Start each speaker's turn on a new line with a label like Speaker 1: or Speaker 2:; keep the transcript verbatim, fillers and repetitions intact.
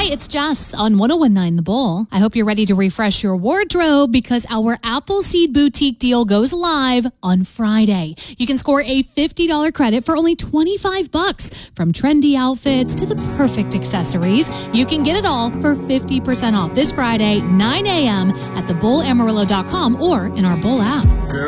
Speaker 1: Hi, it's Jess on one oh one nine The Bull. I hope you're ready to refresh your wardrobe because our Appleseed Boutique deal goes live on Friday. You can score a fifty dollars credit for only twenty-five bucks. From trendy outfits to the perfect accessories, you can get it all for fifty percent off this Friday, nine a.m. at the bull amarillo dot com or in our Bull app.